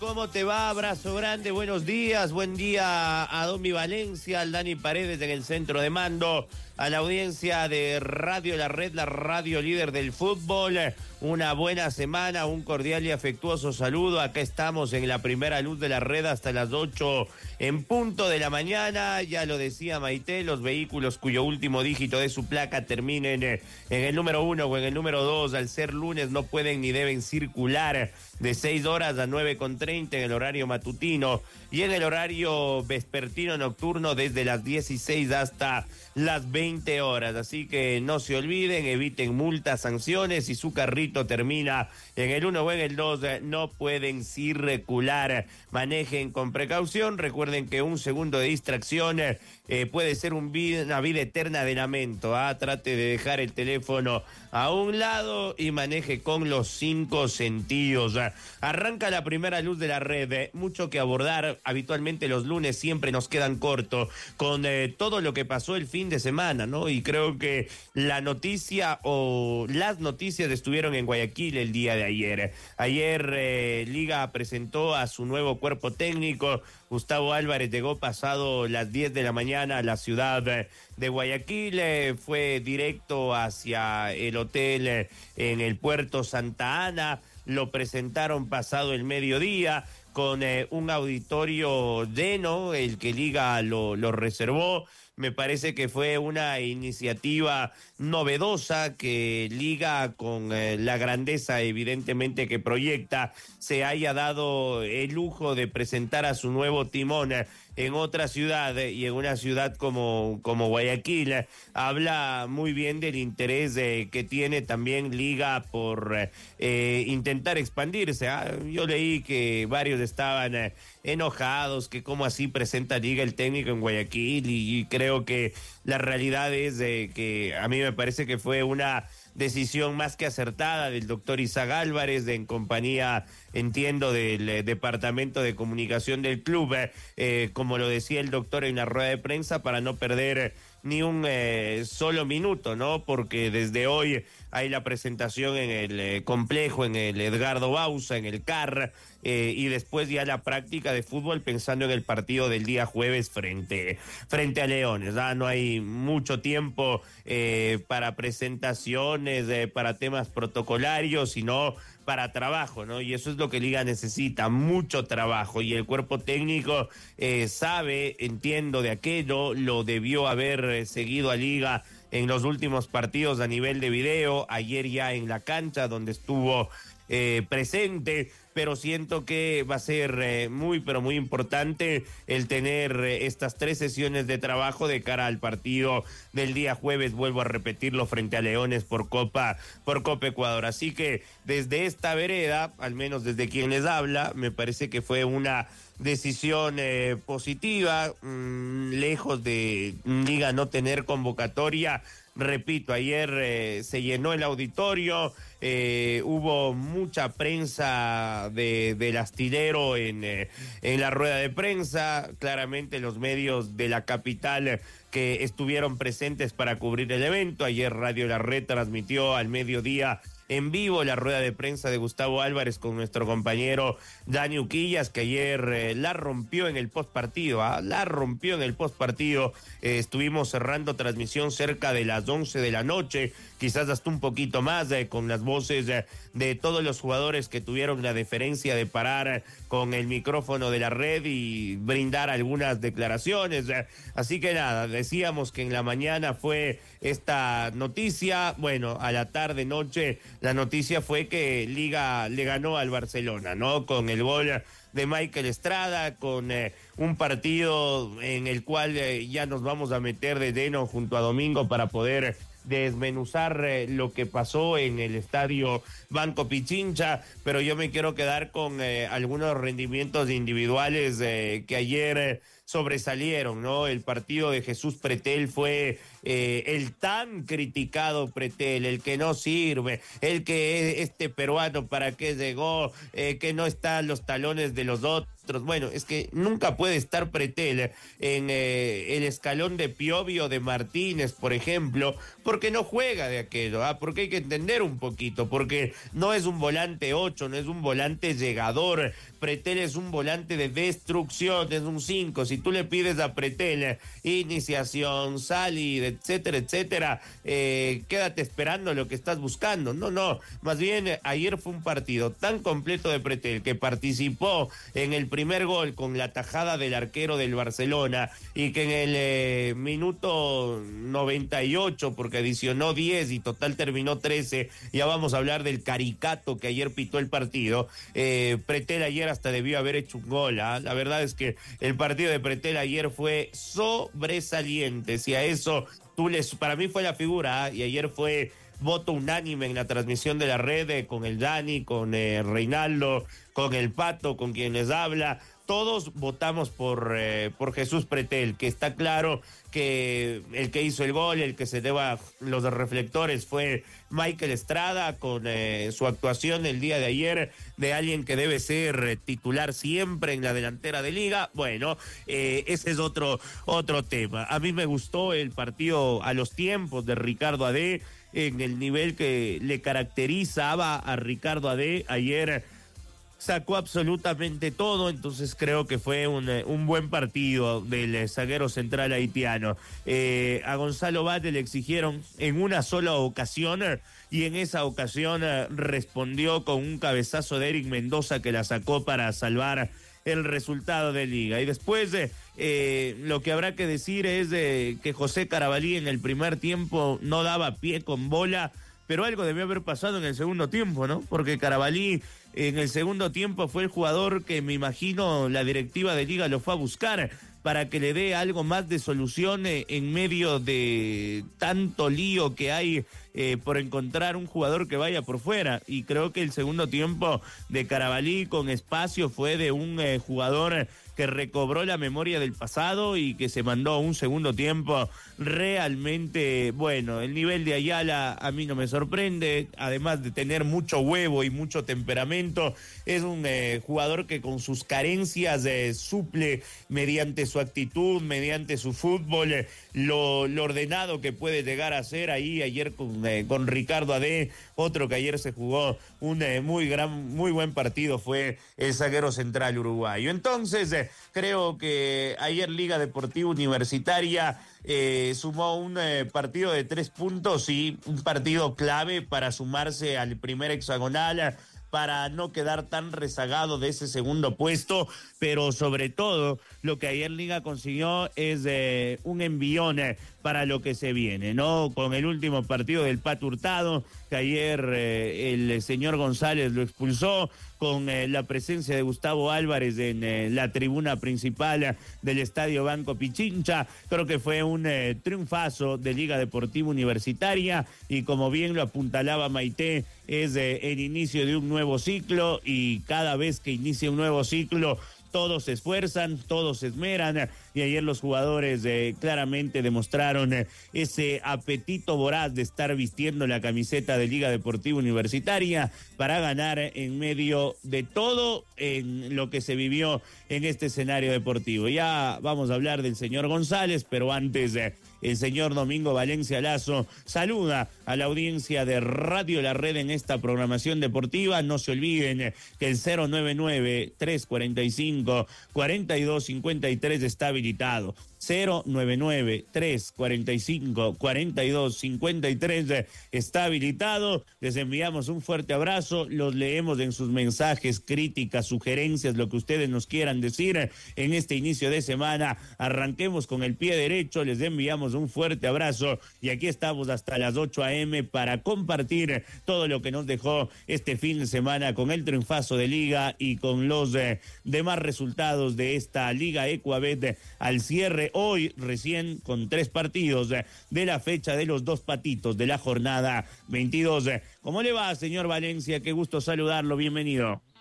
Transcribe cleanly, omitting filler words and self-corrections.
¿Cómo te va? Abrazo grande, buenos días, buen día a Domi Valencia, al Dani Paredes en el centro de mando, a la audiencia de Radio La Red, la radio líder del fútbol. Una buena semana, un cordial y afectuoso saludo. Acá estamos en la primera luz de la red hasta las 8 en punto de la mañana. Ya lo decía Maite, los vehículos cuyo último dígito de su placa terminen en el número 1 o en el número 2, al ser lunes no pueden ni deben circular de 6 horas a 9:30 en el horario matutino y en el horario vespertino nocturno desde las 16 hasta las 20 horas. Así que no se olviden, eviten multas, sanciones. Si su carrito termina en el 1 o en el 2, no pueden circular. Manejen con precaución. Recuerden que un segundo de distracción puede ser una vida eterna de lamento. Trate de dejar el teléfono a un lado y maneje con los 5 sentidos. Arranca la primera luz de la red. Mucho que abordar. Habitualmente los lunes siempre nos quedan cortos con todo lo que pasó el fin de semana, ¿no? Y creo que la noticia o las noticias estuvieron en Guayaquil el día de ayer. Ayer Liga presentó a su nuevo cuerpo técnico. Gustavo Álvarez llegó pasado las 10 de la mañana a la ciudad de Guayaquil, fue directo hacia el hotel en el puerto Santa Ana, lo presentaron pasado el mediodía con un auditorio lleno, el que Liga lo reservó. Me parece que fue una iniciativa novedosa que Liga, con la grandeza evidentemente que proyecta, se haya dado el lujo de presentar a su nuevo timón en otra ciudad y en una ciudad como Guayaquil. Habla muy bien del interés que tiene también Liga por intentar expandirse. Yo leí que varios estaban enojados, que cómo así presenta Liga el técnico en Guayaquil, y creo que la realidad es que a mí me parece que fue una decisión más que acertada del doctor Isaac Álvarez, en compañía, entiendo, del departamento de comunicación del club, como lo decía el doctor en la rueda de prensa, para no perder ni un solo minuto, ¿no? Porque desde hoy hay la presentación en el complejo, en el Edgardo Bauza, en el CAR, y después ya la práctica de fútbol pensando en el partido del día jueves frente a Leones. No hay mucho tiempo para presentaciones, para temas protocolarios, sino para trabajo, ¿no? Y eso es lo que Liga necesita, mucho trabajo, y el cuerpo técnico sabe, entiendo de aquello, lo debió haber seguido a Liga en los últimos partidos a nivel de video, ayer ya en la cancha donde estuvo presente, pero siento que va a ser muy, pero muy importante el tener estas 3 sesiones de trabajo de cara al partido del día jueves, vuelvo a repetirlo, frente a Leones por Copa Ecuador. Así que desde esta vereda, al menos desde quien les habla, me parece que fue una decisión positiva, lejos de Liga no tener convocatoria. Repito, ayer se llenó el auditorio, hubo mucha prensa del astillero en la rueda de prensa, claramente los medios de la capital que estuvieron presentes para cubrir el evento. Ayer Radio La Red transmitió al mediodía en vivo la rueda de prensa de Gustavo Álvarez con nuestro compañero Dani Uquillas, que ayer la rompió en el postpartido, estuvimos cerrando transmisión cerca de las 11 de la noche, quizás hasta un poquito más, con las voces de todos los jugadores que tuvieron la deferencia de parar con el micrófono de la red y brindar algunas declaraciones. Así que nada, decíamos que en la mañana fue esta noticia. Bueno, a la tarde noche la noticia fue que Liga le ganó al Barcelona, ¿no? Con el gol de Michael Estrada, con un partido en el cual ya nos vamos a meter de lleno junto a Domingo para poder desmenuzar lo que pasó en el estadio Banco Pichincha, pero yo me quiero quedar con algunos rendimientos individuales que ayer sobresalieron, ¿no? El partido de Jesús Pretel fue el tan criticado Pretel, el que no sirve, el que este peruano para qué llegó, que no está en los talones de los otros. Bueno, es que nunca puede estar Pretel en el escalón de Piovi, de Martínez, por ejemplo, porque no juega de aquello, porque hay que entender un poquito, porque no es un volante 8, no es un volante llegador, Pretel es un volante de destrucción, es un 5. Si tú le pides a Pretel iniciación, salida, etcétera, etcétera, quédate esperando lo que estás buscando. No, más bien ayer fue un partido tan completo de Pretel que participó en el primer gol con la tajada del arquero del Barcelona y que en el minuto 98, porque adicionó 10 y total terminó 13, ya vamos a hablar del caricato que ayer pitó el partido. Pretel ayer hasta debió haber hecho un gol, ¿eh? La verdad es que el partido de Pretel ayer fue sobresaliente. Si a eso para mí fue la figura, ¿eh? Y ayer fue voto unánime en la transmisión de la red, con el Dani, con Reinaldo, con el Pato, con quien les habla. Todos votamos por Jesús Pretel, que está claro que el que hizo el gol, el que se deba los reflectores fue Michael Estrada, con su actuación el día de ayer de alguien que debe ser titular siempre en la delantera de Liga. Bueno, ese es otro tema. A mí me gustó el partido a los tiempos de Ricardo Adé, en el nivel que le caracterizaba a Ricardo Adé. Ayer sacó absolutamente todo, entonces creo que fue un buen partido del zaguero central haitiano. A Gonzalo Bate le exigieron en una sola ocasión y en esa ocasión respondió con un cabezazo de Eric Mendoza que la sacó para salvar el resultado de Liga. Y después lo que habrá que decir es que José Carabalí en el primer tiempo no daba pie con bola, pero algo debió haber pasado en el segundo tiempo, ¿no? Porque Carabalí en el segundo tiempo fue el jugador que me imagino la directiva de Liga lo fue a buscar para que le dé algo más de solución en medio de tanto lío que hay por encontrar un jugador que vaya por fuera. Y creo que el segundo tiempo de Carabalí con espacio fue de un jugador que recobró la memoria del pasado y que se mandó un segundo tiempo realmente bueno. El nivel de Ayala a mí no me sorprende, además de tener mucho huevo y mucho temperamento, es un jugador que con sus carencias suple mediante su actitud, mediante su fútbol, lo ordenado que puede llegar a ser. Ahí ayer con Ricardo Adé, otro que ayer se jugó un muy buen partido, fue el zaguero central uruguayo. Entonces creo que ayer Liga Deportiva Universitaria sumó un partido de 3 puntos y un partido clave para sumarse al primer hexagonal, para no quedar tan rezagado de ese segundo puesto, pero sobre todo lo que ayer Liga consiguió es un envión para lo que se viene, ¿no? Con el último partido del Pato Hurtado, que ayer el señor González lo expulsó, con la presencia de Gustavo Álvarez en la tribuna principal del Estadio Banco Pichincha. Creo que fue un triunfazo de Liga Deportiva Universitaria y como bien lo apuntalaba Maite, es el inicio de un nuevo ciclo y cada vez que inicia un nuevo ciclo todos se esfuerzan, todos se esmeran y ayer los jugadores claramente demostraron ese apetito voraz de estar vistiendo la camiseta de Liga Deportiva Universitaria para ganar en medio de todo en lo que se vivió en este escenario deportivo. Ya vamos a hablar del señor González, pero antes el señor Domingo Valencia Lazo saluda a la audiencia de Radio La Red en esta programación deportiva. No se olviden que el 099-345-4253 está habilitado. 099-345-4253 está habilitado. Les enviamos un fuerte abrazo, los leemos en sus mensajes, críticas, sugerencias, lo que ustedes nos quieran decir en este inicio de semana. Arranquemos con el pie derecho, les enviamos un fuerte abrazo y aquí estamos hasta las 8 a.m. para compartir todo lo que nos dejó este fin de semana con el triunfazo de Liga y con los demás resultados de esta Liga Ecuabet al cierre hoy recién con 3 partidos de la fecha de los 2 patitos de la jornada 22. ¿Cómo le va, señor Valencia? Qué gusto saludarlo, bienvenido.